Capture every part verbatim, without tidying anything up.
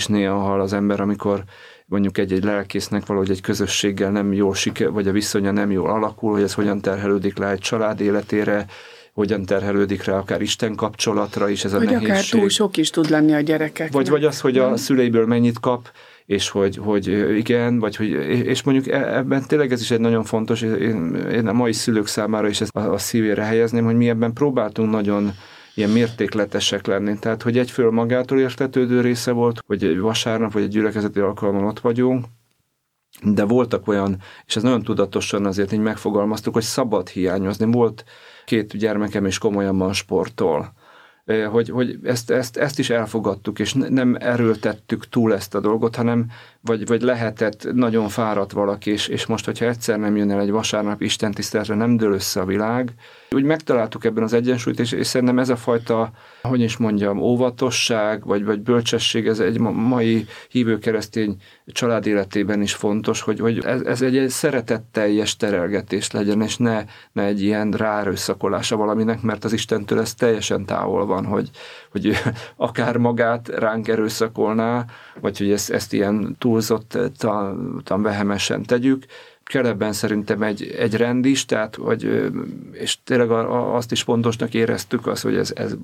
és néha hall az ember, amikor mondjuk egy-egy lelkésznek valahogy egy közösséggel nem jól siker, vagy a viszonya nem jól alakul, hogy ez hogyan terhelődik le egy család életére, hogyan terhelődik rá akár Isten kapcsolatra is ez a hogy nehézség. Vagy akár túl sok is tud lenni a gyerekeknek. Vagy, vagy az, hogy a szüleiből mennyit kap, és hogy, hogy igen, vagy hogy, és mondjuk ebben tényleg ez is egy nagyon fontos, én, én a mai szülők számára is ezt a, a szívére helyezném, hogy mi ebben próbáltunk nagyon ilyen mértékletesek lenni. Tehát, hogy egyfél magától értetődő része volt, hogy egy vasárnap, vagy egy gyülekezeti alkalmon ott vagyunk, de voltak olyan, és ez nagyon tudatosan azért így megfogalmaztuk, hogy szabad hiányozni. Volt két gyermekem is komolyabban sportol, hogy, hogy ezt, ezt, ezt is elfogadtuk, és nem erőltettük túl ezt a dolgot, hanem vagy, vagy lehetett nagyon fáradt valaki, és, és most, hogyha egyszer nem jön el egy vasárnap istentiszteletre, nem dől össze a világ. Úgy megtaláltuk ebben az egyensúlyt, és, és szerintem ez a fajta, hogy is mondjam, óvatosság, vagy, vagy bölcsesség, ez egy mai hívő keresztény család életében is fontos, hogy, hogy ez, ez egy, egy szeretetteljes terelgetés legyen, és ne, ne egy ilyen ráerőszakolása valaminek, mert az Istentől ez teljesen távol van, hogy, hogy akár magát ránk erőszakolná, vagy hogy ezt, ezt ilyen túlzottan vehemesen tegyük. Kell ebben szerintem egy, egy rend is, tehát, hogy, és tényleg azt is fontosnak éreztük az, hogy ez, ez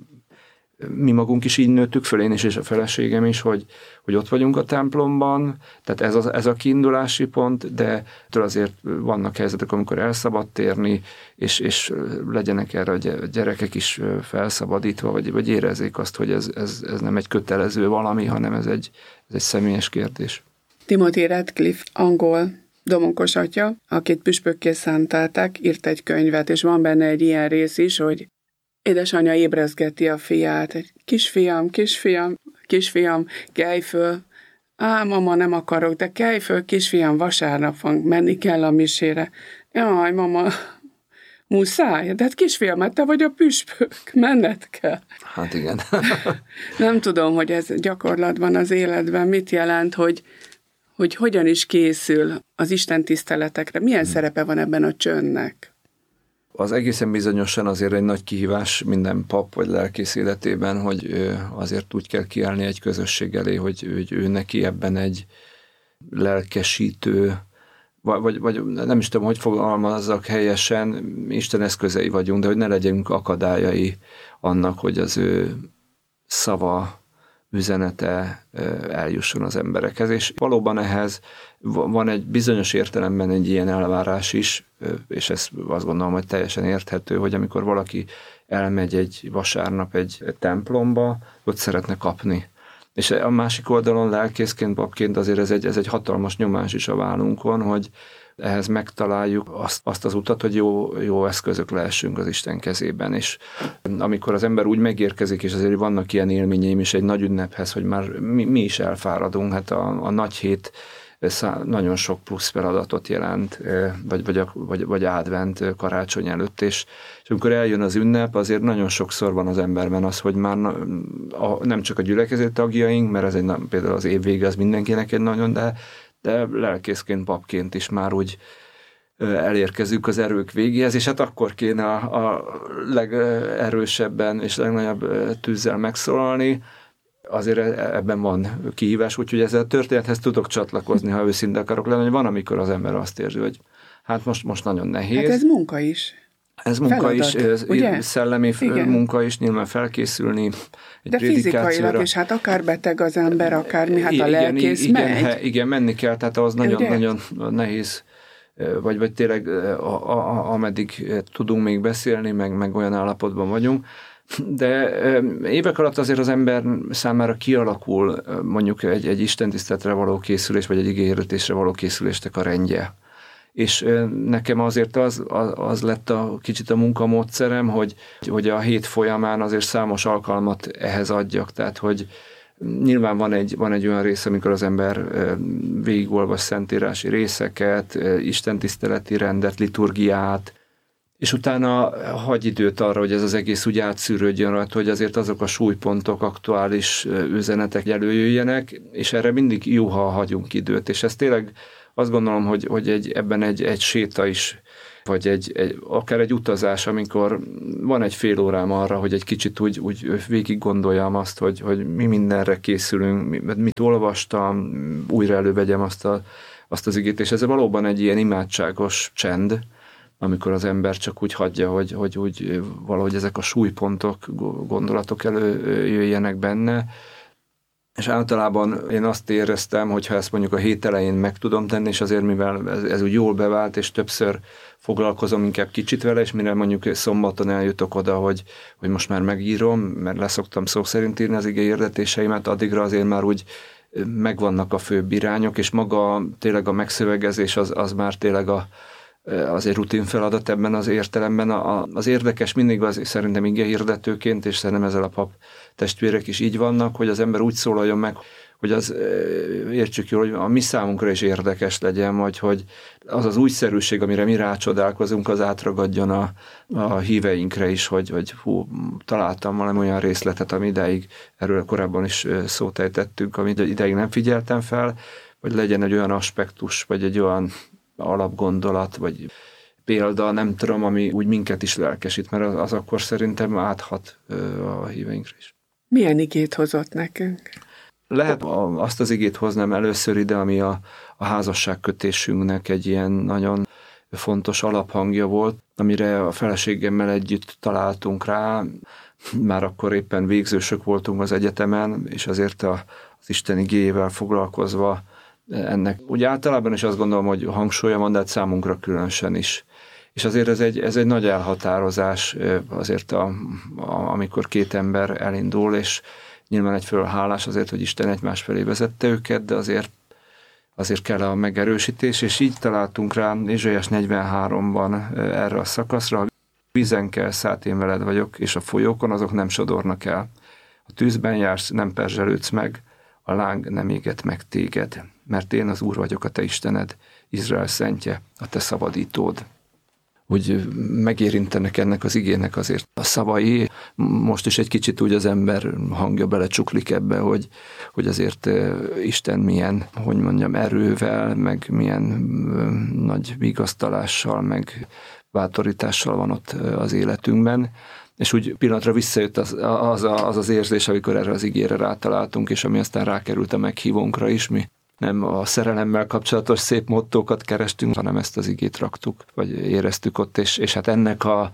mi magunk is így nőttük föl, én is és a feleségem is, hogy, hogy ott vagyunk a templomban, tehát ez a, ez a kiindulási pont, de től azért vannak helyzetek, amikor el szabad térni, és, és legyenek erre a gyerekek is felszabadítva, vagy, vagy érezzék azt, hogy ez, ez, ez nem egy kötelező valami, hanem ez egy, ez egy személyes kérdés. Timothy Radcliffe, angol domonkos atya, akit püspökké szánteltek, írt egy könyvet, és van benne egy ilyen rész is, hogy édesanyja ébrezgeti a fiát, egy kisfiam, kisfiam, kisfiam, kelj föl. Á, mama, nem akarok, de kelj föl, kisfiam, vasárnap van, menni kell a misére. Jaj, mama, muszáj, de hát kisfiam, hát te vagy a püspök, menned kell. Hát igen. Nem tudom, hogy ez gyakorlatban az életben mit jelent, hogy hogy hogyan is készül az Isten tiszteletekre. Milyen hmm. szerepe van ebben a csöndnek? Az egészen bizonyosan azért egy nagy kihívás minden pap vagy lelkész életében, hogy azért úgy kell kiállni egy közösség elé, hogy, hogy ő neki ebben egy lelkesítő, vagy, vagy nem is tudom, hogy fogalmazzak helyesen, Isten eszközei vagyunk, de hogy ne legyünk akadályai annak, hogy az ő szava, üzenete eljusson az emberekhez, és valóban ehhez van egy bizonyos értelemben egy ilyen elvárás is, és ez azt gondolom, hogy teljesen érthető, hogy amikor valaki elmegy egy vasárnap egy templomba, ott szeretne kapni. És a másik oldalon lelkészként, papként azért ez egy, ez egy hatalmas nyomás is a vállunkon, hogy ehhez megtaláljuk azt, azt az utat, hogy jó, jó eszközök lehessünk az Isten kezében. És amikor az ember úgy megérkezik, és azért vannak ilyen élményeim is egy nagy ünnephez, hogy már mi, mi is elfáradunk, hát a, a nagy hét nagyon sok plusz feladatot jelent, vagy, vagy, vagy, vagy advent karácsony előtt, és, és amikor eljön az ünnep, azért nagyon sokszor van az emberben az, hogy már a, nem csak a gyülekezet tagjaink, mert ez egy, például az év vége az mindenkinek egy nagyon, de de lelkészként, papként is már úgy elérkezünk az erők végéhez, és hát akkor kéne a, a legerősebben és legnagyobb tűzzel megszólalni. Azért ebben van kihívás, úgyhogy ezzel a történethez tudok csatlakozni, ha őszinte akarok lenni, hogy van, amikor az ember azt érzi, hogy hát most, most nagyon nehéz. Hát ez munka is. Ez munka Feladat, is, ugye? Szellemi Igen. munka is, nyilván felkészülni egy de fizikailag is, hát akár beteg az ember, akármi, hát a lelkész igen, megy. Igen, igen, menni kell, tehát az nagyon-nagyon nehéz, vagy, vagy tényleg a, a, ameddig tudunk még beszélni, meg, meg olyan állapotban vagyunk, de évek alatt azért az ember számára kialakul mondjuk egy, egy istentiszteletre való készülés, vagy egy igéhirdetésre való készülésnek a rendje. És nekem azért az, az, az lett a kicsit a munkamódszerem, hogy, hogy a hét folyamán azért számos alkalmat ehhez adjak, tehát hogy nyilván van egy, van egy olyan rész, amikor az ember végigolvas szentírási részeket, istentiszteleti rendet, liturgiát, és utána hagy időt arra, hogy ez az egész úgy átszűrődjön rajta, hogy azért azok a súlypontok, aktuális üzenetek előjöjjenek, és erre mindig jó, ha hagyunk időt, és ez tényleg azt gondolom, hogy, hogy egy, ebben egy, egy séta is vagy egy, egy, akár egy utazás, amikor van egy fél órám arra, hogy egy kicsit úgy, úgy végig gondoljam azt, hogy, hogy mi mindenre készülünk, mit olvastam, újra elővegyem azt, a, azt az igét, és ez valóban egy ilyen imádságos csend, amikor az ember csak úgy hagyja, hogy, hogy úgy valahogy ezek a súlypontok, gondolatok előjöjjenek benne, és általában én azt éreztem, hogy ha ezt mondjuk a hét elején meg tudom tenni, és azért mivel ez, ez úgy jól bevált, és többször foglalkozom inkább kicsit vele, és mire mondjuk szombaton eljutok oda, hogy, hogy most már megírom, mert leszoktam szó szerint írni az ige hirdetéseimet, addigra azért már úgy megvannak a főbb irányok, és maga tényleg a megszövegezés az, az már tényleg a az egy rutin feladat ebben az értelemben. A, az érdekes mindig az szerintem ige hirdetőként, és szerintem ezzel a pap testvérek is így vannak, hogy az ember úgy szólaljon meg, hogy az értsük jól, hogy a mi számunkra is érdekes legyen, vagy hogy az az újszerűség, amire mi rácsodálkozunk, az átragadjon a, a híveinkre is, hogy, hogy hú, találtam valami olyan részletet, ami ideig, erről korábban is szót ejtettünk, amit ideig nem figyeltem fel, vagy legyen egy olyan aspektus, vagy egy olyan alapgondolat, vagy példa, nem tudom, ami úgy minket is lelkesít, mert az, az akkor szerintem áthat a híveinkre is. Milyen igét hozott nekünk? Lehet a, azt az igét hoznám először ide, ami a, a házasságkötésünknek egy ilyen nagyon fontos alaphangja volt, amire a feleségemmel együtt találtunk rá. Már akkor éppen végzősök voltunk az egyetemen, és azért a, az Isten igéjével foglalkozva ennek. Úgy általában is azt gondolom, hogy hangsúlya van, de hát számunkra különösen is. És azért ez egy, ez egy nagy elhatározás, azért a, a, amikor két ember elindul, és nyilván egyfelől hálás azért, hogy Isten egymás felé vezette őket, de azért, azért kell a megerősítés, és így találtunk rá Ézsaiás negyvenháromban erre a szakaszra: vízen kell szállt, én veled vagyok, és a folyókon azok nem sodornak el. A tűzben jársz, nem perzselődsz meg, a láng nem éget meg téged, mert én az Úr vagyok, a te Istened, Izrael szentje, a te szabadítód. Úgy megérintenek ennek az igének azért a szavai. Most is egy kicsit úgy az ember hangja belecsuklik ebbe, hogy, hogy azért Isten milyen, hogy mondjam, erővel, meg milyen nagy vigasztalással, meg bátorítással van ott az életünkben. És úgy pillanatra visszajött az az, az az érzés, amikor erre az igére rátaláltunk, és ami aztán rákerült a meghívónkra is, mi nem a szerelemmel kapcsolatos szép mottókat kerestünk, hanem ezt az igét raktuk, vagy éreztük ott, és, és hát ennek a,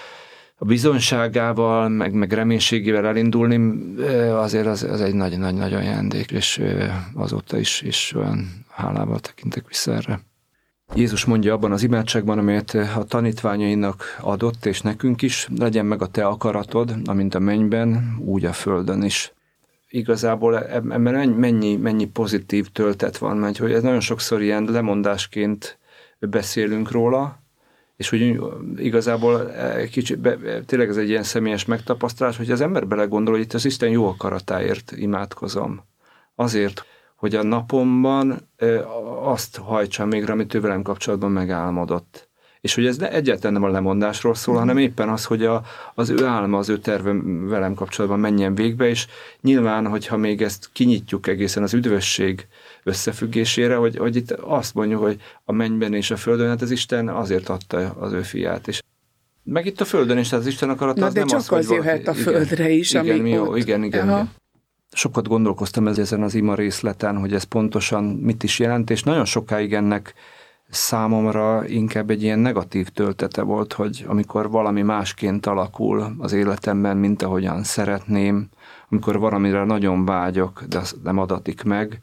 a bizonyságával, meg, meg reménységével elindulni, azért az, az egy nagy-nagy ajándék, és azóta is, is olyan hálával tekintek vissza erre. Jézus mondja abban az imádságban, amelyet a tanítványainak adott, és nekünk is: legyen meg a te akaratod, amint a mennyben, úgy a földön is. Igazából ebben mennyi, mennyi pozitív töltet van, mert hogy ez nagyon sokszor ilyen lemondásként beszélünk róla, és úgy igazából kicsit, tényleg ez egy ilyen személyes megtapasztalás, hogy az ember belegondol, hogy itt az Isten jó akaratáért imádkozom. Azért, hogy a napomban azt hajtsam végre, amit ő velem kapcsolatban megálmodott. És hogy ez ne, egyáltalán nem a lemondásról szól, hanem éppen az, hogy a, az ő álma, az ő terve velem kapcsolatban menjen végbe, és nyilván, hogyha még ezt kinyitjuk egészen az üdvösség összefüggésére, hogy, hogy itt azt mondjuk, hogy a mennyben és a földön, hát az Isten azért adta az ő fiát. És meg itt a földön is, tehát az Isten akarat az nem az, hogy... az jöhet a földre is, igen, ami mi, ott. Igen, igen, igen. Sokat gondolkoztam ezen az ima részleten, hogy ez pontosan mit is jelent, és nagyon sokáig ennek számomra inkább egy ilyen negatív töltete volt, hogy amikor valami másként alakul az életemben, mint ahogyan szeretném, amikor valamire nagyon vágyok, de az nem adatik meg,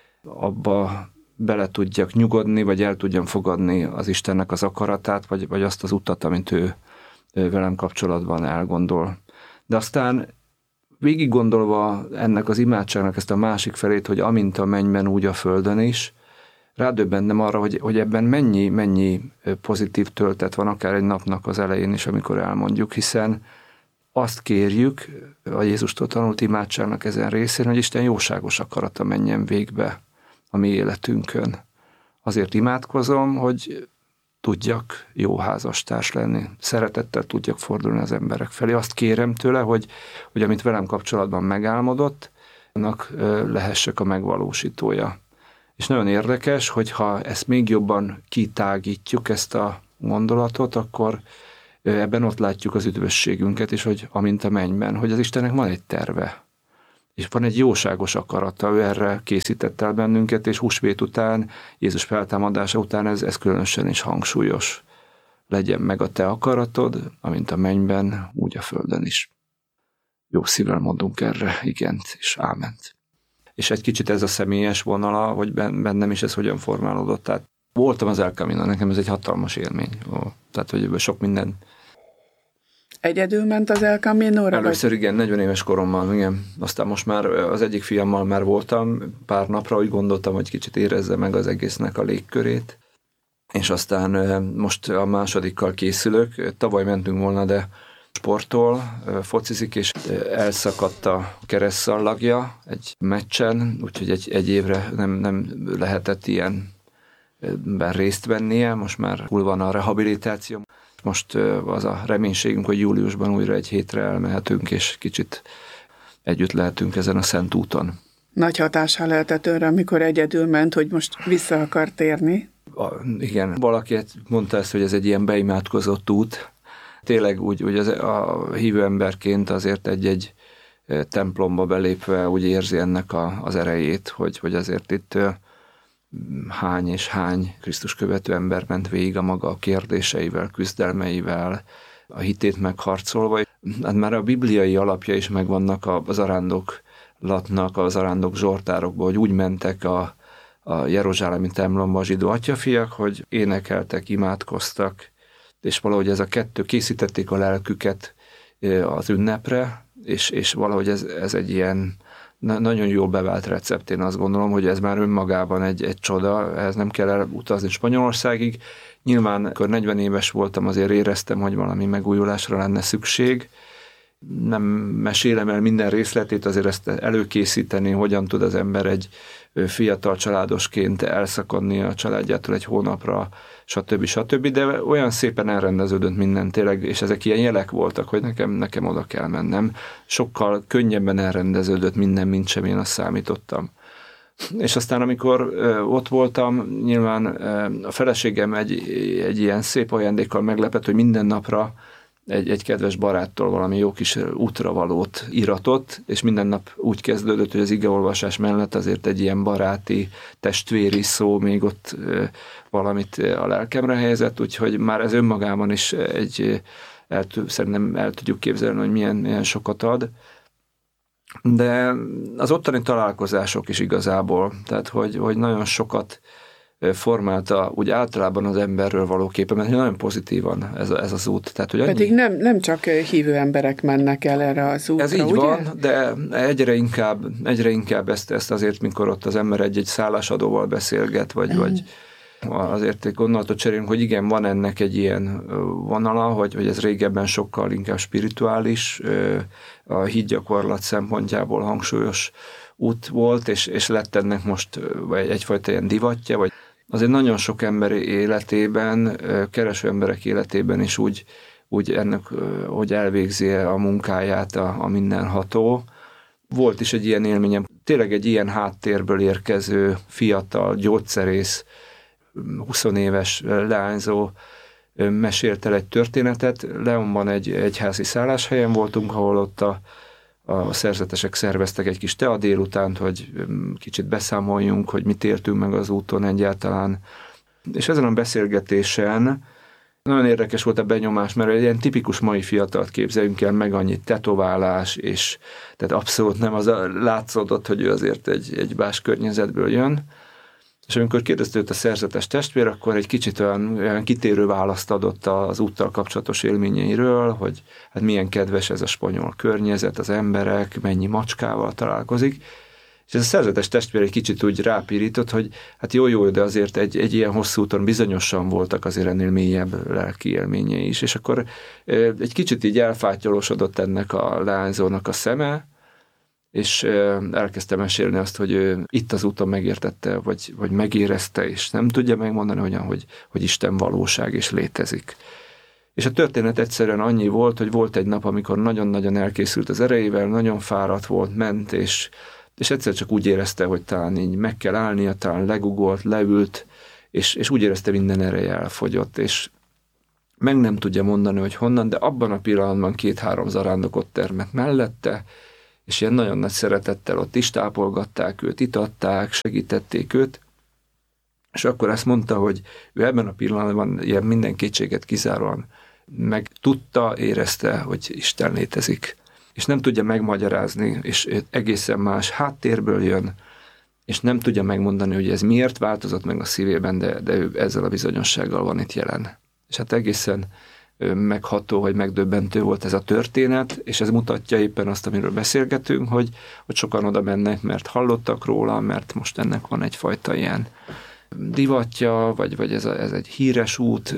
abba bele tudjak nyugodni, vagy el tudjam fogadni az Istennek az akaratát, vagy, vagy azt az utat, amit ő, ő velem kapcsolatban elgondol. De aztán végig gondolva ennek az imádságnak ezt a másik felét, hogy amint a mennyben, úgy a földön is, rádöbbentem arra, hogy, hogy ebben mennyi, mennyi pozitív töltet van, akár egy napnak az elején is, amikor elmondjuk, hiszen azt kérjük a Jézustól tanult imádságnak ezen részén, hogy Isten jóságos akarata menjen végbe a mi életünkön. Azért imádkozom, hogy tudjak jó házastárs lenni, szeretettel tudjak fordulni az emberek felé. Azt kérem tőle, hogy, hogy amit velem kapcsolatban megálmodott, annak lehessek a megvalósítója. És nagyon érdekes, hogyha ezt még jobban kitágítjuk, ezt a gondolatot, akkor ebben ott látjuk az üdvösségünket, és hogy amint a mennyben, hogy az Istennek van egy terve, és van egy jóságos akarata, ő erre készített el bennünket, és húsvét után, Jézus feltámadása után ez, ez különösen is hangsúlyos. Legyen meg a te akaratod, amint a mennyben, úgy a földön is. Jó szívvel mondunk erre igent és áment. És egy kicsit ez a személyes vonala, hogy bennem is ez hogyan formálódott. Tehát voltam az El Camino, nekem ez egy hatalmas élmény. Tehát, hogy sok minden. Egyedül ment az El Camino-ra? Először vagy? Igen, negyven éves korommal, igen. Aztán most már az egyik fiammal már voltam pár napra, úgy gondoltam, hogy kicsit érezze meg az egésznek a légkörét. És aztán most a másodikkal készülök. Tavaly mentünk volna, de sportol, focizik, és elszakadt a keresztszallagja egy meccsen, úgyhogy egy, egy évre nem, nem lehetett ilyenben részt vennie, most már full van a rehabilitáció. Most az a reménységünk, hogy júliusban újra egy hétre elmehetünk, és kicsit együtt lehetünk ezen a szent úton. Nagy hatással lehetett önre, amikor egyedül ment, hogy most vissza akar térni? A, igen, valaki mondta ezt, hogy ez egy ilyen beimádkozott út. Tényleg úgy, úgy az, a hívő emberként azért egy-egy templomba belépve úgy érzi ennek a, az erejét, hogy, hogy azért itt hány és hány Krisztus követő ember ment végig a maga kérdéseivel, küzdelmeivel, a hitét megharcolva. Hát már a bibliai alapja is megvannak az arándoklatnak, az arándok zsoltárokban, hogy úgy mentek a, a jeruzsálemi templomba a zsidó atyafiak, hogy énekeltek, imádkoztak, és valahogy ez a kettő készítették a lelküket az ünnepre, és, és valahogy ez, ez egy ilyen nagyon jól bevált recept, én azt gondolom, hogy ez már önmagában egy, egy csoda, ehhez nem kell elutazni Spanyolországig. Nyilván, amikor negyven éves voltam, azért éreztem, hogy valami megújulásra lenne szükség. Nem mesélem el minden részletét, azért ezt előkészíteni, hogyan tud az ember egy fiatal családosként elszakadni a családjától egy hónapra, stb. stb. De olyan szépen elrendeződött minden tényleg, és ezek ilyen jelek voltak, hogy nekem, nekem oda kell mennem. Sokkal könnyebben elrendeződött minden, mint sem én azt számítottam. És aztán, amikor ö, ott voltam, nyilván ö, a feleségem egy, egy ilyen szép ajándékkal meglepett, hogy minden napra egy, egy kedves baráttól valami jó kis útravalót íratott, és minden nap úgy kezdődött, hogy az igeolvasás mellett azért egy ilyen baráti, testvéri szó még ott ö, valamit a lelkemre helyezett, úgyhogy már ez önmagában is egy, el, szerintem el tudjuk képzelni, hogy milyen, milyen sokat ad. De az ottani találkozások is igazából, tehát hogy, hogy nagyon sokat formálta úgy általában az emberről való képe, mert nagyon pozitívan ez, ez az út. Tehát, hogy annyi... Pedig nem, nem csak hívő emberek mennek el erre az útra, ez így ugye? van, de egyre inkább, egyre inkább ezt, ezt azért, mikor ott az ember egy-egy szállásadóval beszélget, vagy, mm. vagy azért egy gondolatot cserélünk, hogy igen, van ennek egy ilyen vonala, hogy, hogy ez régebben sokkal inkább spirituális, a hídgyakorlat szempontjából hangsúlyos út volt, és, és lett ennek most vagy egyfajta ilyen divatja, vagy azért nagyon sok ember életében, kereső emberek életében is úgy, úgy ennek, hogy elvégzi a munkáját a, a mindenható. Volt is egy ilyen élményem, tényleg egy ilyen háttérből érkező fiatal gyógyszerész, húsz éves leányzó mesélt el egy történetet. Leonban egy egyházi szálláshelyen voltunk, ahol ott a, a szerzetesek szerveztek egy kis tea délutánt, hogy kicsit beszámoljunk, hogy mit értünk meg az úton egyáltalán. És ezen a beszélgetésen nagyon érdekes volt a benyomás, mert egy ilyen tipikus mai fiatalt képzeljünk el, meg annyi tetoválás, és tehát abszolút nem az a látszódott, hogy ő azért egy, egy más környezetből jön. És amikor kérdezte őt a szerzetes testvér, akkor egy kicsit olyan, olyan kitérő választ adott az úttal kapcsolatos élményeiről, hogy hát milyen kedves ez a spanyol környezet, az emberek, mennyi macskával találkozik. És ez a szerzetes testvér egy kicsit úgy rápirított, hogy hát jó-jó, de azért egy, egy ilyen hosszú úton bizonyosan voltak azért ennél mélyebb lelki élményei is. És akkor egy kicsit így elfátyolósodott ennek a leányzónak a szeme, és elkezdtem mesélni azt, hogy ő itt az úton megértette, vagy, vagy megérezte, és nem tudja megmondani hogyan, hogy, hogy Isten valóság és létezik. És a történet egyszerűen annyi volt, hogy volt egy nap, amikor nagyon-nagyon elkészült az erejével, nagyon fáradt volt, ment, és, és egyszer csak úgy érezte, hogy talán így meg kell állnia, talán legugolt, leült, és, és úgy érezte, minden ereje elfogyott, és meg nem tudja mondani, hogy honnan, de abban a pillanatban két-három zarándok ott termett mellette, és ilyen nagyon nagy szeretettel ott is tápolgatták őt, itatták, segítették őt, és akkor ezt mondta, hogy ő ebben a pillanatban ilyen minden kétséget kizáróan meg tudta, érezte, hogy Isten létezik. És nem tudja megmagyarázni, és egészen más háttérből jön, és nem tudja megmondani, hogy ez miért változott meg a szívében, de, de ő ezzel a bizonyossággal van itt jelen. És hát egészen megható, vagy megdöbbentő volt ez a történet, és ez mutatja éppen azt, amiről beszélgetünk, hogy, hogy sokan oda mennek, mert hallottak róla, mert most ennek van egyfajta divatja, vagy, vagy ez, a, ez egy híres út,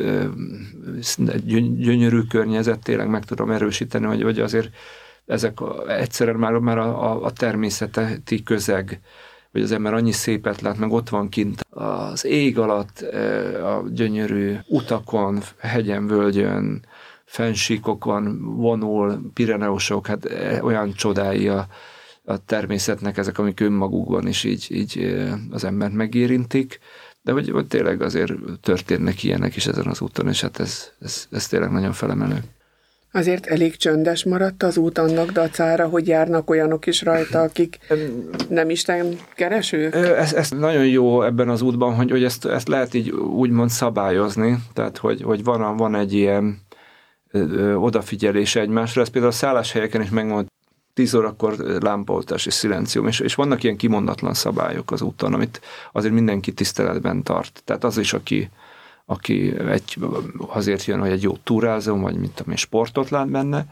egy gyönyörű környezet, tényleg meg tudom erősíteni, hogy, hogy azért ezek a, egyszerűen már, már a, a természeti közeg, hogy az ember annyi szépet lát, meg ott van kint az ég alatt, a gyönyörű utakon, hegyen, völgyön, fennsíkokon vonul, Pireneusok, hát olyan csodái a, a természetnek ezek, amik önmagukban is így, így az embert megérintik, de hogy, hogy tényleg azért történnek ilyenek is ezen az úton, és hát ez, ez, ez tényleg nagyon felemelő. Azért elég csöndes maradt az út annak dacára, hogy járnak olyanok is rajta, akik nem Isten keresők? Ez, ez nagyon jó ebben az útban, hogy, hogy ezt, ezt lehet így úgymond szabályozni, tehát hogy, hogy van, van egy ilyen ö, odafigyelés egymásra, ez például a szálláshelyeken is megmond, tíz órakor lámpaoltás és szilencium, és, és vannak ilyen kimondatlan szabályok az úton, amit azért mindenki tiszteletben tart. Tehát az is, aki aki egy, azért jön, hogy egy jó túrázó, vagy mint tudom én, sportot lát benne,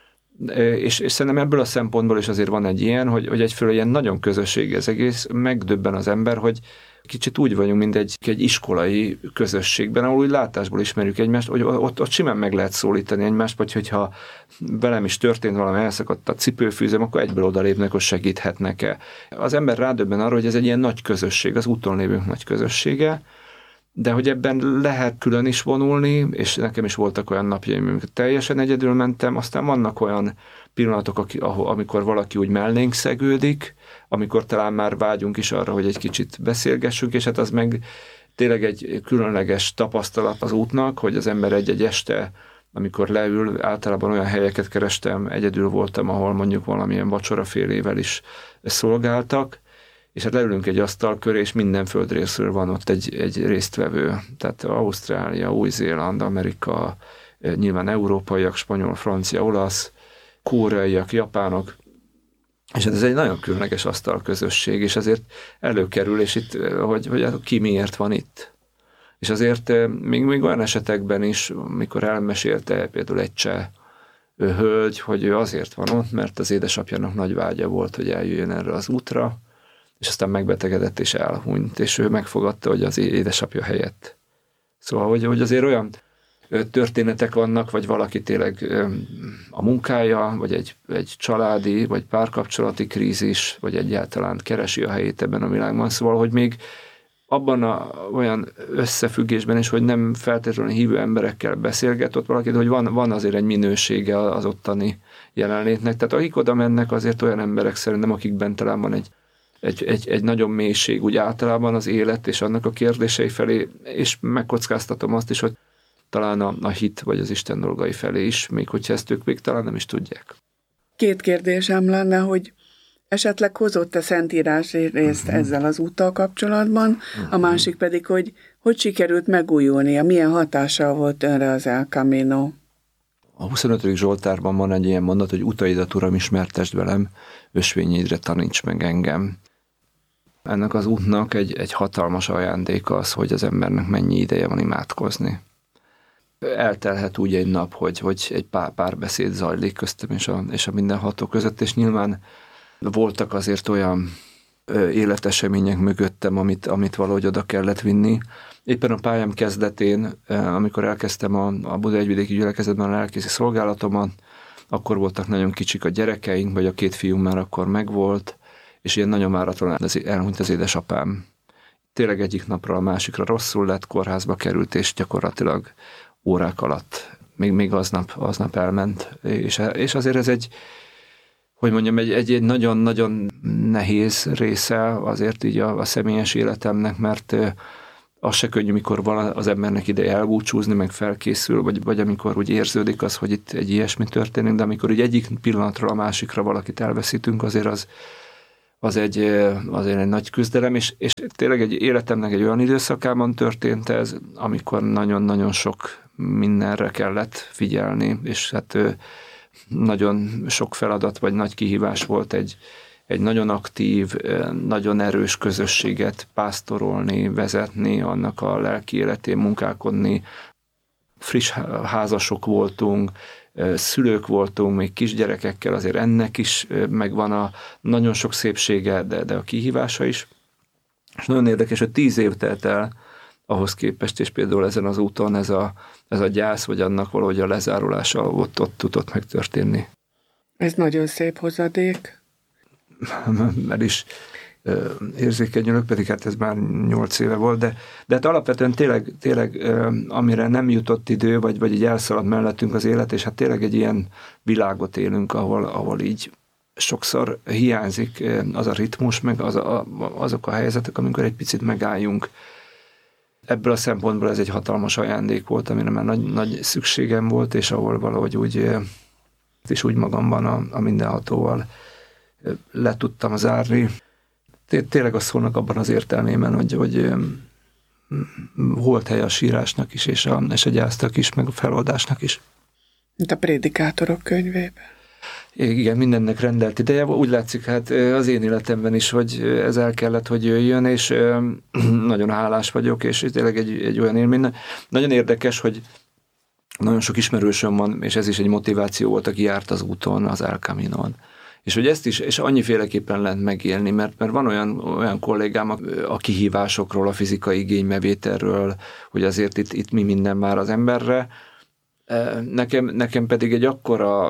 és, és szerintem ebből a szempontból is azért van egy ilyen, hogy, hogy egyfelől ilyen nagyon közösség ez egész, megdöbben az ember, hogy kicsit úgy vagyunk, mint egy, egy iskolai közösségben, ahol úgy látásból ismerjük egymást, hogy ott, ott simán meg lehet szólítani egymást, vagy hogyha velem is történt valami, elszakadt a cipőfűzem, akkor egyből odalépnek, hogy segíthetnek-e. Az ember rádöbben arra, hogy ez egy ilyen nagy közösség, az úton lévők nagy közössége, de hogy ebben lehet külön is vonulni, és nekem is voltak olyan napjaim, amikor teljesen egyedül mentem, aztán vannak olyan pillanatok, amikor valaki úgy mellénk szegődik, amikor talán már vágyunk is arra, hogy egy kicsit beszélgessünk, és hát az meg tényleg egy különleges tapasztalat az útnak, hogy az ember egy-egy este, amikor leül, általában olyan helyeket kerestem, egyedül voltam, ahol mondjuk valamilyen vacsorafélével is szolgáltak, és hát leülünk egy asztal köré, és minden földrészről van ott egy, egy résztvevő. Tehát Ausztrália, Új-Zéland, Amerika, nyilván európaiak, spanyol, francia, olasz, koreaiak, japánok. És hát ez egy nagyon különleges asztalközösség, és azért előkerül, és itt, hogy, hogy ki miért van itt. És azért még, még olyan esetekben is, mikor elmesélte például egy cseh hölgy, hogy ő azért van ott, mert az édesapjának nagy vágya volt, hogy eljöjjön erre az útra, és aztán megbetegedett és elhunyt, és ő megfogadta, hogy az édesapja helyett. Szóval, hogy, hogy azért olyan történetek vannak, vagy valaki tényleg a munkája, vagy egy, egy családi, vagy párkapcsolati krízis, vagy egyáltalán keresi a helyét ebben a világban. Szóval, hogy még abban a, olyan összefüggésben is, hogy nem feltétlenül hívő emberekkel beszélget ott valaki, de hogy van, van azért egy minősége az ottani jelenlétnek. Tehát akik oda mennek, azért olyan emberek szerintem, akikben talán van egy Egy, egy, egy nagyon mélység úgy általában az élet és annak a kérdései felé, és megkockáztatom azt is, hogy talán a, a hit vagy az Isten dolgai felé is, még hogyha ezt ők még talán nem is tudják. Két kérdésem lenne, hogy esetleg hozott-e Szentírás részt uh-huh. ezzel az úttal kapcsolatban, uh-huh. a másik pedig, hogy hogy sikerült megújulnia, milyen hatással volt önre az El Camino? A huszonötödik Zsoltárban van egy ilyen mondat, hogy utaidat, Uram, ismertesd velem, ösvényeidre taníts meg engem. Ennek az útnak egy, egy hatalmas ajándéka az, hogy az embernek mennyi ideje van imádkozni. Eltelhet úgy egy nap, hogy, hogy egy pár, párbeszéd zajlik köztem és a, és a mindenható között, és nyilván voltak azért olyan életesemények mögöttem, amit, amit valahogy oda kellett vinni. Éppen a pályám kezdetén, amikor elkezdtem a, a Buda Egyvidéki Gyülekezetben a lelkészi szolgálatomat, akkor voltak nagyon kicsik a gyerekeink, vagy a két fiúm már akkor megvolt, és ilyen nagyon váratlan elhunyt az édesapám. Tényleg egyik napról a másikra rosszul lett, kórházba került, és gyakorlatilag órák alatt, még, még aznap, aznap elment. És, és azért ez egy, hogy mondjam, egy, egy, egy nagyon-nagyon nehéz része azért így a, a személyes életemnek, mert az se könnyű, mikor van az embernek ideje elbúcsúzni, meg felkészül, vagy, vagy amikor úgy érződik az, hogy itt egy ilyesmi történik, de amikor így egyik pillanatról a másikra valakit elveszítünk, azért az, az egy, azért egy nagy küzdelem, és, és tényleg egy életemnek egy olyan időszakában történt ez, amikor nagyon-nagyon sok mindenre kellett figyelni, és hát nagyon sok feladat, vagy nagy kihívás volt egy, egy nagyon aktív, nagyon erős közösséget pásztorolni, vezetni, annak a lelki életén munkálkodni. Friss házasok voltunk, szülők voltunk, még kisgyerekekkel, azért ennek is megvan a nagyon sok szépsége, de, de a kihívása is. És nagyon érdekes, hogy tíz év telt el ahhoz képest, és például ezen az úton ez a, ez a gyász, vagy annak valahogy a lezárulása ott, ott tudott megtörténni. Ez nagyon szép hozadék. Mert is ö, érzékenyülök, pedig hát ez már nyolc éve volt, de, de hát alapvetően tényleg, tényleg ö, amire nem jutott idő, vagy, vagy így elszaladt mellettünk az élet, és hát tényleg egy ilyen világot élünk, ahol, ahol így sokszor hiányzik az a ritmus, meg az a, azok a helyzetek, amikor egy picit megálljunk. Ebből a szempontból ez egy hatalmas ajándék volt, amire már nagy, nagy szükségem volt, és ahol valahogy úgy, és úgy magamban a, a mindenhatóval le tudtam zárni. Tényleg azt szólnak abban az értelmében, hogy, hogy volt hely a sírásnak is, és a, és a gyásznak is, meg a feloldásnak is. Mint a Prédikátorok könyvében. Igen, mindennek rendelt ideje. Úgy látszik, hát az én életemben is, hogy ez el kellett, hogy jöjjön, és nagyon hálás vagyok, és tényleg egy, egy olyan élmény. Nagyon érdekes, hogy nagyon sok ismerősöm van, és ez is egy motiváció volt, aki járt az úton, az El Caminon. És hogy ezt is, és annyiféleképpen lehet megélni, mert, mert van olyan, olyan kollégám a kihívásokról, a fizikai igénybevételről, hogy azért itt, itt mi minden már az emberre. Nekem, nekem pedig egy akkora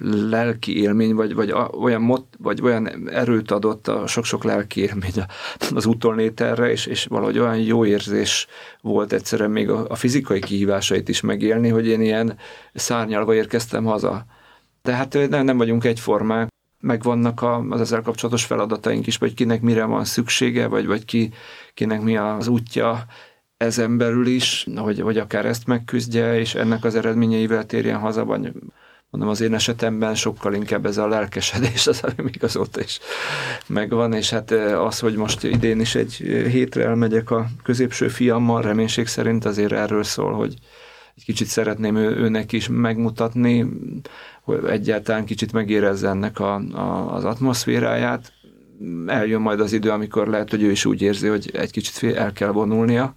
lelki élmény, vagy, vagy olyan, mot, vagy olyan erőt adott a sok-sok lelki élmény az úton léterre, és, és valahogy olyan jó érzés volt egyszerűen még a, a fizikai kihívásait is megélni, hogy én ilyen szárnyalva érkeztem haza. Tehát nem, nem vagyunk egyformák, meg vannak az ezzel kapcsolatos feladataink is, vagy kinek mire van szüksége, vagy, vagy ki, kinek mi az útja ezen belül is, hogy, hogy akár ezt megküzdje, és ennek az eredményeivel térjen haza, vagy mondom, az én esetemben sokkal inkább ez a lelkesedés az, ami még azóta is megvan, és hát az, hogy most idén is egy hétre elmegyek a középső fiammal, reménység szerint azért erről szól, hogy egy kicsit szeretném ő, őnek is megmutatni, hogy egyáltalán kicsit megérezze ennek a, a, az atmoszféráját. Eljön majd az idő, amikor lehet, hogy ő is úgy érzi, hogy egy kicsit el kell vonulnia,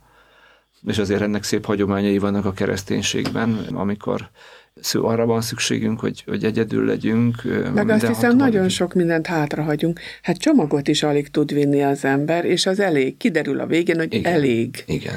és azért ennek szép hagyományai vannak a kereszténységben, amikor arra van szükségünk, hogy, hogy egyedül legyünk. Meg azt hiszem, nagyon legyünk. Sok mindent hátrahagyunk. Hát csomagot is alig tud vinni az ember, és az elég. Kiderül a végén, hogy igen, elég. Igen.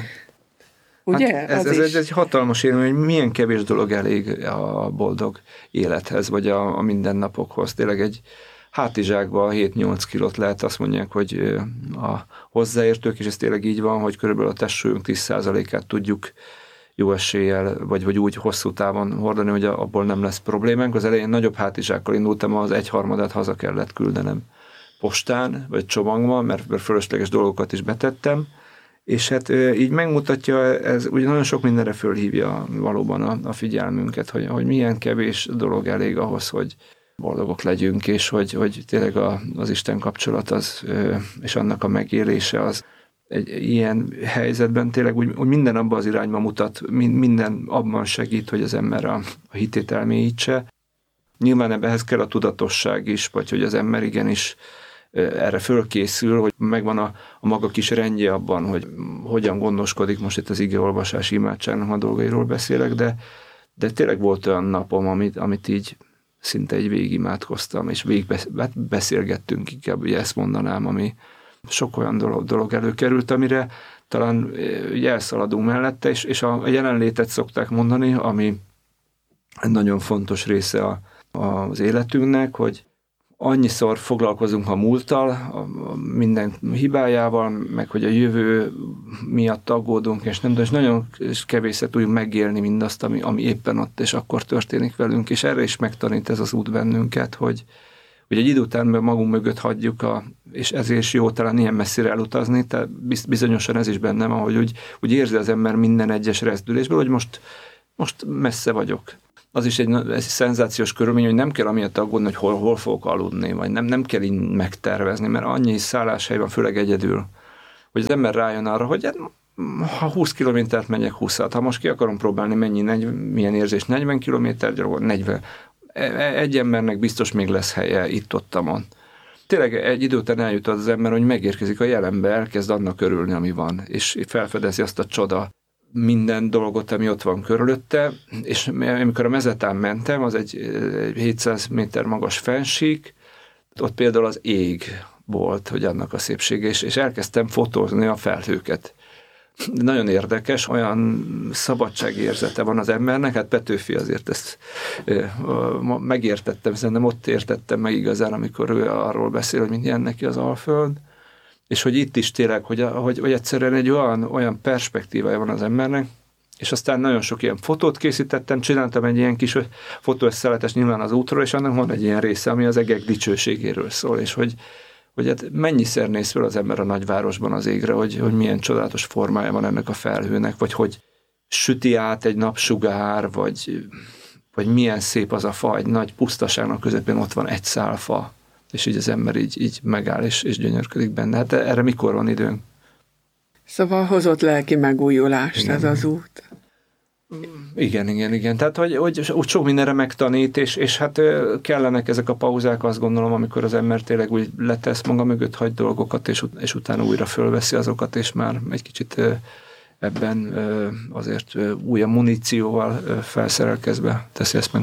Ugye? Hát ez, ez, ez egy hatalmas élmény, hogy milyen kevés dolog elég a boldog élethez, vagy a, a mindennapokhoz. Tényleg egy hátizsákban hét-nyolc kilót lehet, azt mondják, hogy a hozzáértők, és ez tényleg így van, hogy körülbelül a testsúlyunk tíz százalékát tudjuk jó eséllyel, vagy, vagy úgy hosszú távon hordani, hogy abból nem lesz problémánk. Az elején nagyobb hátizsákkal indultam, az egyharmadát haza kellett küldenem postán, vagy csomagban, mert, mert fölösleges dolgokat is betettem, és hát így megmutatja, ez ugye nagyon sok mindenre fölhívja valóban a, a figyelmünket, hogy, hogy milyen kevés dolog elég ahhoz, hogy boldogok legyünk, és hogy, hogy tényleg a, az Isten kapcsolat az, és annak a megélése az egy ilyen helyzetben tényleg úgy, úgy minden abban az irányba mutat, minden abban segít, hogy az ember a, a hitét elmélyítse. Nyilván ehhez kell a tudatosság is, vagy hogy az ember igenis erre fölkészül, hogy megvan a, a maga kis rendje abban, hogy hogyan gondoskodik, most itt az igeolvasás imádságnak a dolgairól beszélek, de, de tényleg volt olyan napom, amit, amit így szinte egy végigimádkoztam, és végigbeszélgettünk, inkább ugye ezt mondanám, ami sok olyan dolog, dolog előkerült, amire talán elszaladunk mellette, és, és a jelenlétet szokták mondani, ami egy nagyon fontos része a, az életünknek, hogy annyiszor foglalkozunk a múlttal, a, a minden hibájával, meg hogy a jövő miatt aggódunk, és nem, de és nagyon kevésszer tudjuk megélni mindazt, ami, ami éppen ott és akkor történik velünk, és erre is megtanít ez az út bennünket, hogy, hogy egy idő után magunk mögött hagyjuk, a, és ezért is jó talán ilyen messzire elutazni, tehát bizonyosan ez is bennem, ahogy úgy, úgy érzi az ember minden egyes rezdülésből, hogy most, most messze vagyok. Az is egy, egy szenzációs körülmény, hogy nem kell amiatt aggódni, hogy hol, hol fogok aludni, vagy nem, nem kell így megtervezni, mert annyi szálláshely van, főleg egyedül, hogy az ember rájön arra, hogy hát, ha húsz kilométert megyek, húszat, ha most ki akarom próbálni, mennyi, negy, milyen érzés, negyven kilométer gyalogol, negyven. Egy embernek biztos még lesz helye itt-ottamon. Tényleg egy idő után eljut az ember, hogy megérkezik a jelenbe, elkezd annak örülni, ami van, és felfedezi azt a csoda minden dolgot, ami ott van körülötte, és amikor a Mezetán mentem, az egy hétszáz méter magas fennsík, ott például az ég volt, hogy annak a szépsége, és, és elkezdtem fotózni a felhőket. Nagyon érdekes, olyan szabadságérzete van az embernek, hát Petőfi azért ezt megértettem, szerintem ott értettem meg igazán, amikor ő arról beszél, hogy milyen neki az Alföld, és hogy itt is tényleg, hogy, hogy, hogy egyszerűen egy olyan, olyan perspektívája van az embernek, és aztán nagyon sok ilyen fotót készítettem, csináltam egy ilyen kis fotóösszeletes nyilván az útról, és annak van egy ilyen része, ami az egek dicsőségéről szól, és hogy hogy hát mennyiszer néz fel az ember a nagyvárosban az égre, hogy, hogy milyen csodálatos formája van ennek a felhőnek, vagy hogy süti át egy napsugár, vagy, vagy milyen szép az a fa, egy nagy pusztaságnak közepén ott van egy szál fa, és így az ember így, így megáll és, és gyönyörködik benne. Hát erre mikor van időnk? Szóval hozott lelki megújulást igen. Ez az út. Igen, igen, igen. Tehát, hogy, hogy úgy sok mindenre megtanít, és, és hát kellenek ezek a pauzák, azt gondolom, amikor az ember tényleg úgy letesz maga mögött, hagy dolgokat, és, és utána újra fölveszi azokat, és már egy kicsit ebben azért újabb munícióval felszerelkezve teszi ezt meg.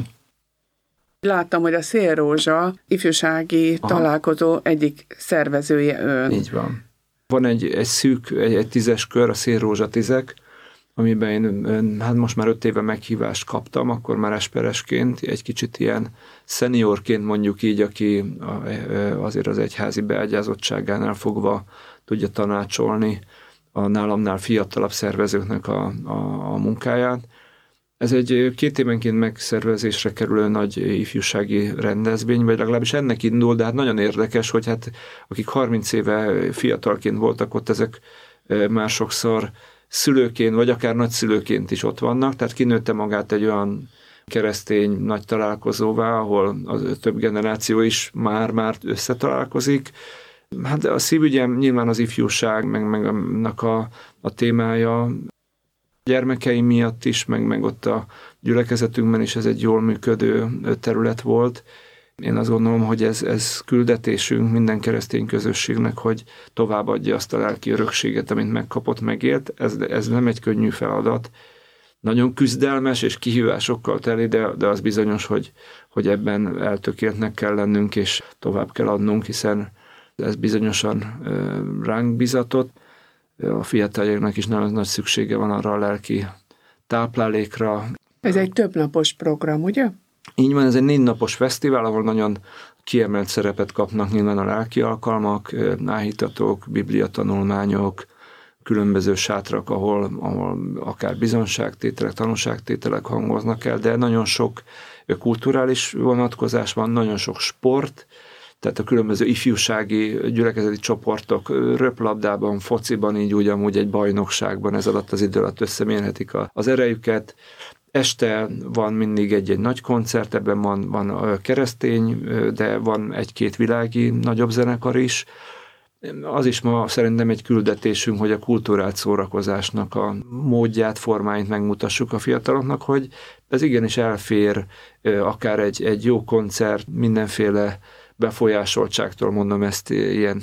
Láttam, hogy a Szélrózsa ifjúsági Aha. találkozó egyik szervezője ön. Így van. Van egy, egy szűk, egy, egy tízes kör, a Szélrózsa tízek, amiben én hát most már öt éve meghívást kaptam, akkor már esperesként, egy kicsit ilyen szeniorként mondjuk így, aki azért az egyházi beágyazottságánál fogva tudja tanácsolni a nálamnál fiatalabb szervezőknek a, a, a munkáját. Ez egy két évenként megszervezésre kerülő nagy ifjúsági rendezvény, vagy legalábbis ennek indul, de hát nagyon érdekes, hogy hát akik harminc éve fiatalként voltak ott, ezek már sokszor szülőként, vagy akár nagyszülőként is ott vannak, tehát kinőtte magát egy olyan keresztény nagy találkozóvá, ahol a több generáció is már-már összetalálkozik. Hát a szívügyem nyilván az ifjúság, meg, meg annak a, a témája gyermekeim miatt is, meg, meg ott a gyülekezetünkben is ez egy jól működő terület volt. Én azt gondolom, hogy ez, ez küldetésünk minden keresztény közösségnek, hogy továbbadja azt a lelki örökséget, amit megkapott, megélt. Ez, ez nem egy könnyű feladat. Nagyon küzdelmes és kihívásokkal teli, de, de az bizonyos, hogy, hogy ebben eltökéltnek kell lennünk, és tovább kell adnunk, hiszen ez bizonyosan ránk bizatott. A fiataljainknak is nagyon nagy szüksége van arra a lelki táplálékra. Ez egy többnapos program, ugye? Így van, ez egy négy napos fesztivál, ahol nagyon kiemelt szerepet kapnak nyilván a lelki alkalmak, áhítatók, bibliatanulmányok, különböző sátrak, ahol, ahol akár bizonságtételek, tanúságtételek hangoznak el, de nagyon sok kulturális vonatkozás van, nagyon sok sport, tehát a különböző ifjúsági gyülekezeti csoportok röplabdában, fociban, így úgy amúgy egy bajnokságban ez alatt az idő alatt összemérhetik az erejüket. Este van mindig egy-egy nagy koncert, ebben van, van keresztény, de van egy-két világi nagyobb zenekar is. Az is ma szerintem egy küldetésünk, hogy a kulturált szórakozásnak a módját, formáit megmutassuk a fiataloknak, hogy ez igenis elfér, akár egy, egy jó koncert, mindenféle befolyásoltságtól mondom ezt ilyen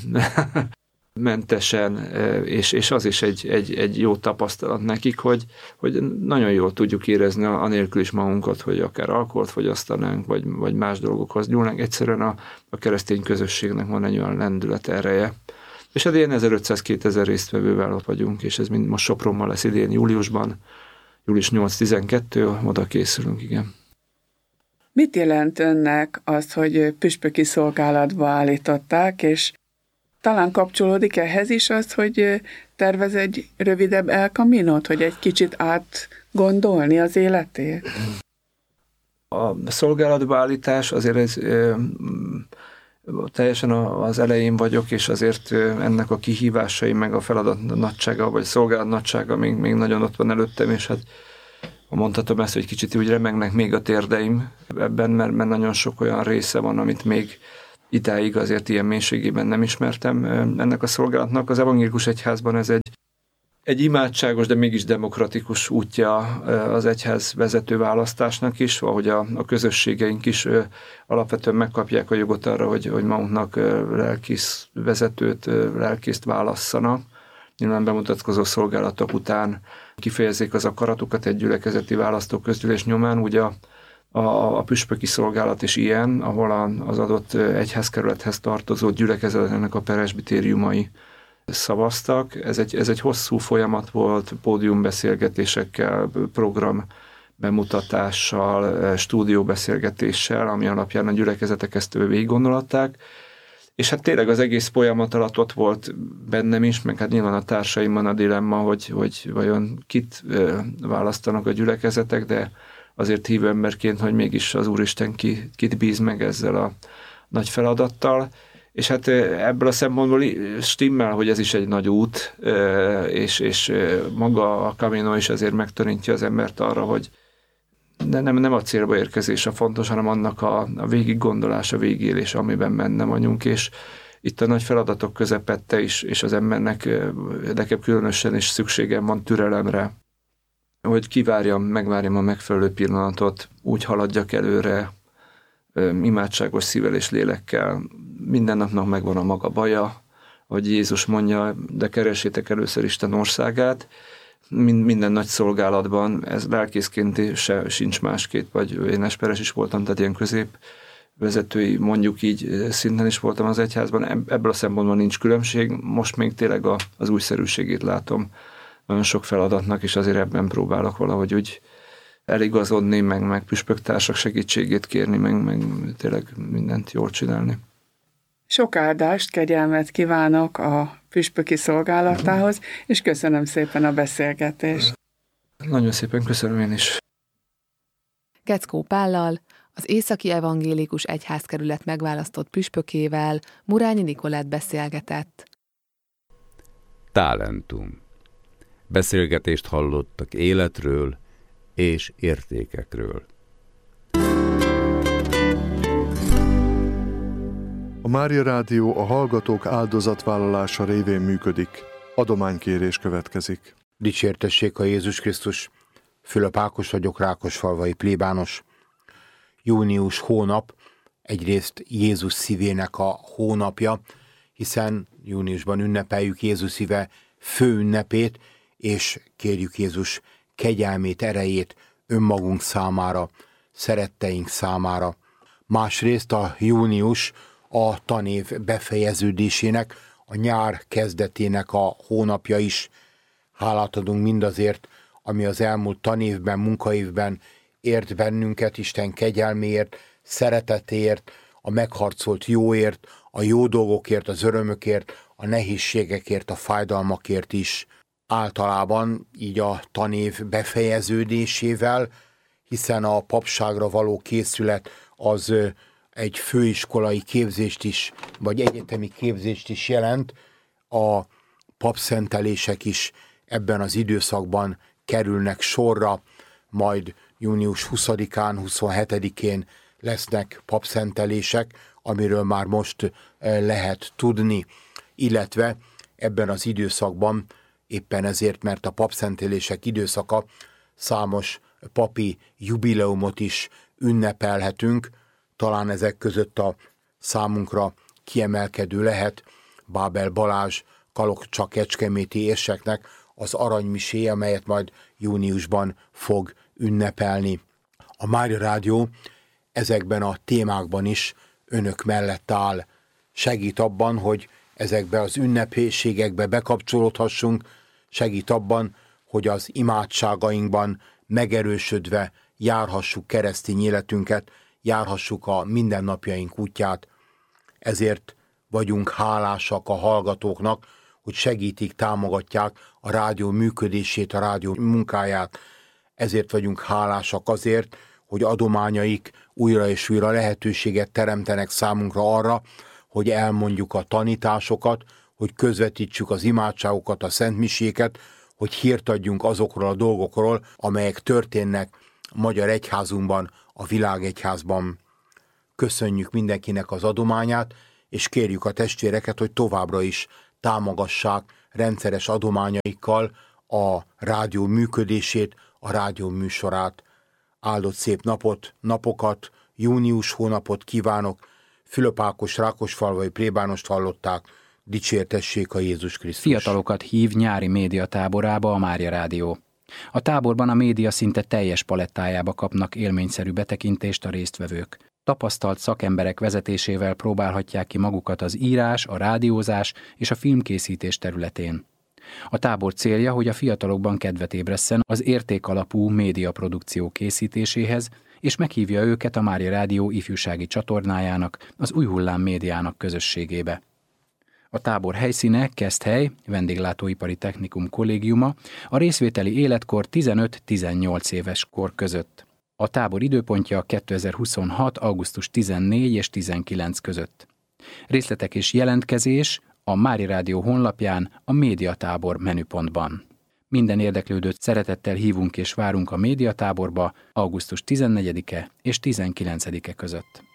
mentesen, és, és az is egy, egy, egy jó tapasztalat nekik, hogy, hogy nagyon jól tudjuk érezni anélkül is magunkat, hogy akár alkoholt fogyasztanánk, vagy, vagy más dolgokhoz nyúlnánk. Egyszerűen a, a keresztény közösségnek van egy olyan lendület ereje. És hát ilyen ezerötszáz-kétezer résztvevővel ott vagyunk, és ez mind most Sopronban lesz idén júliusban, július nyolc-tizenkettő, oda készülünk, igen. Mit jelent önnek az, hogy püspöki szolgálatba állították, és talán kapcsolódik ehhez is az, hogy tervez egy rövidebb El Caminót, hogy egy kicsit átgondolni az életét? A szolgálatba állítás azért ez, teljesen az elején vagyok, és azért ennek a kihívásai, meg a feladat nagysága, vagy szolgálat nagysága még, még nagyon ott van előttem, és hát mondhatom ezt, hogy kicsit úgy remegnek még a térdeim ebben, mert, mert nagyon sok olyan része van, amit még idáig azért ilyen mélységében nem ismertem ennek a szolgálatnak. Az evangélikus egyházban ez egy, egy imádságos, de mégis demokratikus útja az egyház vezető választásnak is, ahogy a, a közösségeink is alapvetően megkapják a jogot arra, hogy, hogy magunknak lelkész vezetőt, lelkészt válasszanak. Nyilván bemutatkozó szolgálatok után kifejezzék az akaratukat egy gyülekezeti választóközgyűlés nyomán. Ugye a, a, a püspöki szolgálat is ilyen, ahol a, az adott egyházkerülethez tartozó gyülekezetnek a presbitériumai szavaztak. Ez egy, ez egy hosszú folyamat volt, pódiumbeszélgetésekkel, program bemutatással, stúdióbeszélgetéssel, ami alapján a gyülekezetek ezt végig gondolatták. És hát tényleg az egész folyamat alatt ott volt bennem is, meg hát nyilván a társaimban a dilemma, hogy, hogy vajon kit választanak a gyülekezetek, de azért hívő emberként, hogy mégis az Úristen ki, kit bíz meg ezzel a nagy feladattal. És hát ebből a szempontból stimmel, hogy ez is egy nagy út, és, és maga a Camino is azért megtanítja az embert arra, hogy de nem, nem a célba érkezés a fontos, hanem annak a, a végig gondolás, a végélés, amiben benne vagyunk, és itt a nagy feladatok közepette is, és az embernek nekem különösen is szükségem van türelemre, hogy kivárjam, megvárjam a megfelelő pillanatot, úgy haladjak előre, imádságos szívvel és lélekkel. Minden napnak megvan a maga baja, ahogy Jézus mondja, de keressétek először Isten országát. Minden nagy szolgálatban, ez lelkészként se, sincs másképp, vagy én esperes is voltam, tehát ilyen középvezetői, mondjuk így szinten is voltam az egyházban, ebből a szempontból nincs különbség, most még tényleg a, az újszerűségét látom nagyon sok feladatnak, és azért ebben próbálok valahogy úgy eligazodni, meg, meg püspöktársak segítségét kérni, meg, meg tényleg mindent jól csinálni. Sok áldást, kegyelmet kívánok a püspöki szolgálatához, és köszönöm szépen a beszélgetést. Nagyon szépen köszönöm én is. Geckó Pállal, az Északi Evangélikus Egyházkerület megválasztott püspökével Murányi Nikolett beszélgetett. Talentum. Beszélgetést hallottak életről és értékekről. A Mária Rádió a hallgatók áldozatvállalása révén működik. Adománykérés következik. Dicsértessék a Jézus Krisztus! Fülöp Ákos vagyok, Rákosfalvai plébános. Június hónap egyrészt Jézus szívének a hónapja, hiszen júniusban ünnepeljük Jézus szíve fő ünnepét, és kérjük Jézus kegyelmét, erejét önmagunk számára, szeretteink számára. Másrészt a június a tanév befejeződésének, a nyár kezdetének a hónapja is. Hálát adunk mindazért, ami az elmúlt tanévben, munkaévben ért bennünket, Isten kegyelméért, szeretetéért, a megharcolt jóért, a jó dolgokért, az örömökért, a nehézségekért, a fájdalmakért is. Általában így a tanév befejeződésével, hiszen a papságra való készület az egy főiskolai képzést is, vagy egyetemi képzést is jelent, a papszentelések is ebben az időszakban kerülnek sorra, majd június huszadikán, huszonhetedikén lesznek papszentelések, amiről már most lehet tudni, illetve ebben az időszakban éppen ezért, mert a papszentelések időszaka, számos papi jubileumot is ünnepelhetünk, talán ezek között a számunkra kiemelkedő lehet Bábel Balázs Kalocsa-kecskeméti érseknek az aranymisé, amelyet majd júniusban fog ünnepelni. A Mária Rádió ezekben a témákban is önök mellett áll. Segít abban, hogy ezekbe az ünnepségekbe bekapcsolódhassunk, segít abban, hogy az imádságainkban megerősödve járhassuk keresztény életünket, járhassuk a mindennapjaink útját. Ezért vagyunk hálásak a hallgatóknak, hogy segítik, támogatják a rádió működését, a rádió munkáját. Ezért vagyunk hálásak azért, hogy adományaik újra és újra lehetőséget teremtenek számunkra arra, hogy elmondjuk a tanításokat, hogy közvetítsük az imádságokat, a szentmiséket, hogy hírt adjunk azokról a dolgokról, amelyek történnek a magyar egyházunkban, a világegyházban. Köszönjük mindenkinek az adományát, és kérjük a testvéreket, hogy továbbra is támogassák rendszeres adományaikkal a rádió működését, a rádió műsorát. Áldott szép napot, napokat, június hónapot kívánok. Fülöp Ákos Rákosfalvai plébánost hallották, dicsértessék a Jézus Krisztus. Fiatalokat hív nyári médiatáborába a Mária Rádió. A táborban a média szinte teljes palettájába kapnak élményszerű betekintést a résztvevők. Tapasztalt szakemberek vezetésével próbálhatják ki magukat az írás, a rádiózás és a filmkészítés területén. A tábor célja, hogy a fiatalokban kedvet ébresszen az értékalapú médiaprodukció készítéséhez, és meghívja őket a Mária Rádió ifjúsági csatornájának, az Új Hullám médiának közösségébe. A tábor helyszíne Keszthely, Vendéglátóipari Technikum kollégiuma, a részvételi életkor tizenöt-tizennyolc éves kor között. A tábor időpontja kétezer-huszonhat. augusztus tizennégy és tizenkilenc között. Részletek és jelentkezés a Mária Rádió honlapján, a médiatábor menüpontban. Minden érdeklődőt szeretettel hívunk és várunk a médiatáborba augusztus tizennegyedike és tizenkilencedike között.